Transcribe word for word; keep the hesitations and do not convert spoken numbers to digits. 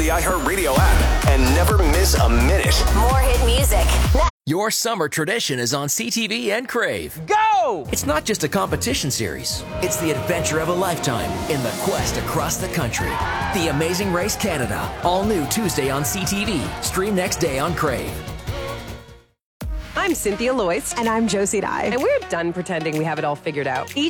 the iHeartRadio app and never miss a minute. More hit music. Your summer tradition is on C T V and Crave. Go! It's not just a competition series. It's the adventure of a lifetime in the quest across the country. The Amazing Race Canada. All new Tuesday on C T V. Stream next day on Crave. I'm Cynthia Loyce. And I'm Josie Dye. And we're done pretending we have it all figured out. Each